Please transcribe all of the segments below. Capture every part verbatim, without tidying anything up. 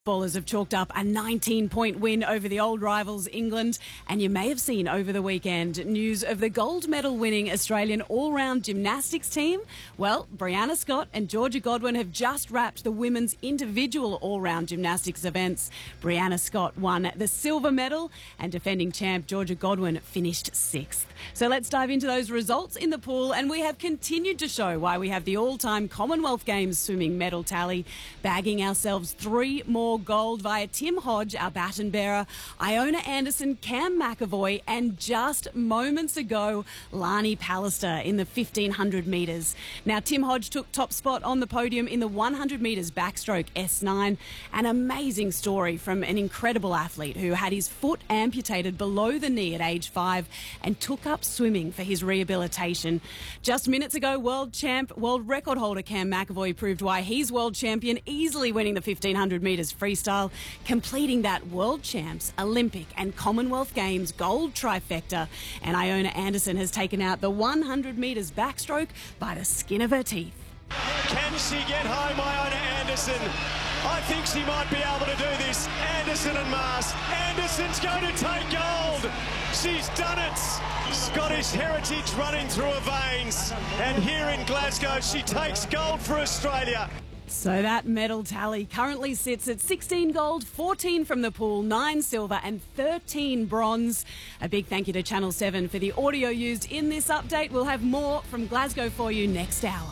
Ballers have chalked up a nineteen-point win over the old rivals England, and you may have seen over the weekend news of the gold medal-winning Australian all-round gymnastics team. Well, Brianna Scott and Georgia Godwin have just wrapped the women's individual all-round gymnastics events. Brianna Scott won the silver medal, and defending champ Georgia Godwin finished sixth. So let's dive into those results in the pool, and we have continued to show why we have the all-time Commonwealth Games swimming medal tally, bagging ourselves three more gold via Tim Hodge, our baton bearer, Iona Anderson, Cam McAvoy, and just moments ago, Lani Pallister in the fifteen hundred metres. Now, Tim Hodge took top spot on the podium in the one hundred metres backstroke S nine. An amazing story from an incredible athlete who had his foot amputated below the knee at age five and took up swimming for his rehabilitation. Just minutes ago, world champ, world record holder Cam McAvoy proved why he's world champion, easily winning the fifteen hundred metres freestyle, completing that world champs, Olympic and Commonwealth Games gold trifecta. And Iona Anderson has taken out the one hundred metres backstroke by the skin of her teeth. Can she get home, Iona Anderson? I think she might be able to do this. Anderson and Mars. Anderson's going to take gold. She's done it. Scottish heritage running through her veins. And here in Glasgow, she takes gold for Australia. So that medal tally currently sits at sixteen gold, fourteen from the pool, nine silver and thirteen bronze. A big thank you to Channel seven for the audio used in this update. We'll have more from Glasgow for you next hour.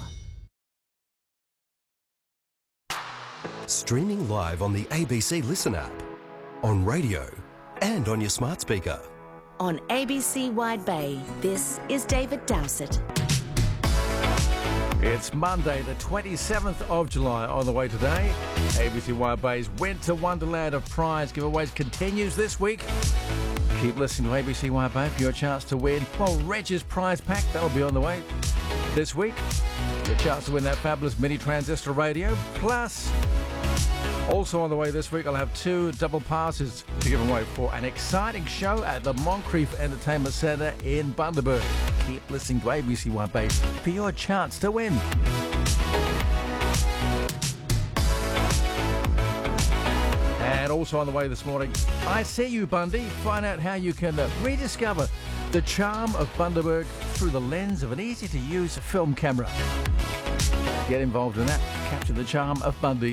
Streaming live on the A B C Listen app, on radio and on your smart speaker. On A B C Wide Bay, this is David Dowsett. It's Monday, the twenty-seventh of July. On the way today, A B C Wide Bay's Winter Wonderland of prize giveaways continues this week. Keep listening to A B C Wide Bay for your chance to win, well, Reg's prize pack. That'll be on the way this week. Your chance to win that fabulous mini transistor radio. Plus, also on the way this week, I'll have two double passes to give away for an exciting show at the Moncrief Entertainment Centre in Bundaberg. Keep listening to A B C Wide Bay for your chance to win. And also on the way this morning, I See You, Bundy. Find out how you can uh, rediscover the charm of Bundaberg through the lens of an easy-to-use film camera. Get involved in that. Capture the charm of Bundy.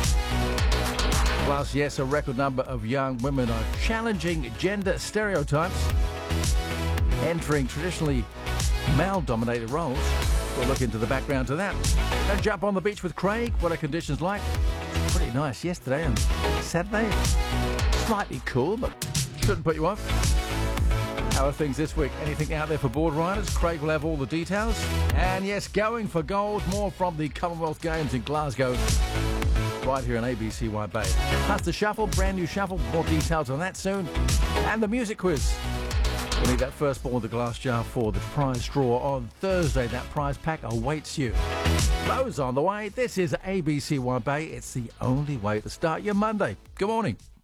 Plus, yes, a record number of young women are challenging gender stereotypes, entering traditionally male-dominated roles. We'll look into the background to that. Now jump on the beach with Craig. What are conditions like? Pretty nice yesterday and Saturday. Slightly cool, but shouldn't put you off. How are things this week? Anything out there for board riders? Craig will have all the details. And yes, going for gold. More from the Commonwealth Games in Glasgow, right here on A B C Wide Bay. Plus the shuffle, brand new shuffle. More details on that soon. And the music quiz. We'll need that first ball in the glass jar for the prize draw on Thursday. That prize pack awaits you. Those on the way. This is A B C Wide Bay. It's the only way to start your Monday. Good morning.